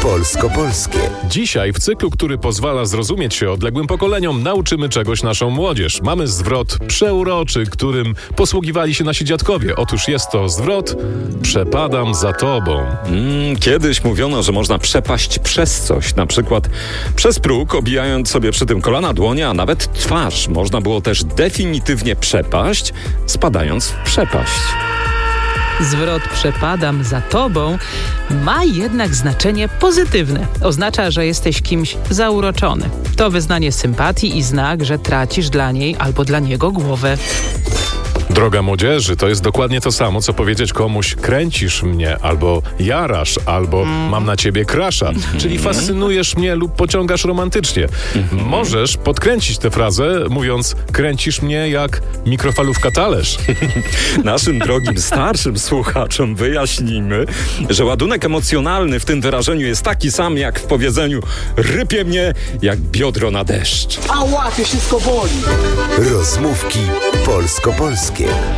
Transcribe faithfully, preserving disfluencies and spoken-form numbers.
polsko-polskie. Dzisiaj w cyklu, który pozwala zrozumieć się odległym pokoleniom, nauczymy czegoś naszą młodzież. Mamy zwrot przeuroczy, którym posługiwali się nasi dziadkowie. Otóż jest to zwrot przepadam za tobą. Mm, kiedyś mówiono, że można przepaść przez coś, na przykład przez próg, obijając sobie przy tym kolana, dłonie, a nawet twarz. Można było też definitywnie przepaść, spadając w przepaść. Zwrot przepadam za tobą ma jednak znaczenie pozytywne. Oznacza, że jesteś kimś zauroczony. To wyznanie sympatii i znak, że tracisz dla niej albo dla niego głowę. Droga młodzieży, to jest dokładnie to samo, co powiedzieć komuś kręcisz mnie, albo jarasz, albo mam na ciebie crusha, czyli fascynujesz mnie lub pociągasz romantycznie. Możesz podkręcić tę frazę, mówiąc kręcisz mnie jak mikrofalówka talerz. Naszym drogim starszym słuchaczom wyjaśnijmy, że ładunek emocjonalny w tym wyrażeniu jest taki sam jak w powiedzeniu rypie mnie jak biodro na deszcz. Rozmówki polsko-polskie.